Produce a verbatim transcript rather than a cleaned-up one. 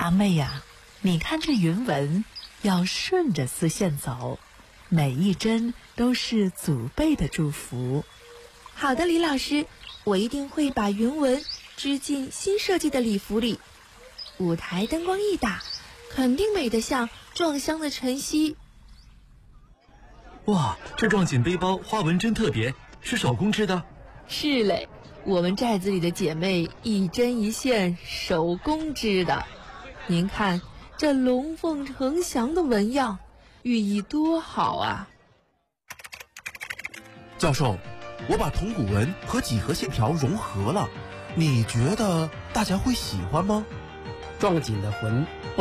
阿妹呀，你看这云纹，要顺着丝线走，每一针都是祖辈的祝福。 好的，李老师，我一定会把云纹织进新设计的礼服里。舞台灯光一打，肯定美得像撞香的晨曦。 哇，这撞锦背包花纹真特别，是手工织的？ 是嘞，我们寨子里的姐妹一针一线手工织的。您看这龙凤呈祥的纹样，寓意多好啊！ 教授，我把铜鼓纹和几何线条融合了，你觉得大家会喜欢吗？ 撞锦的魂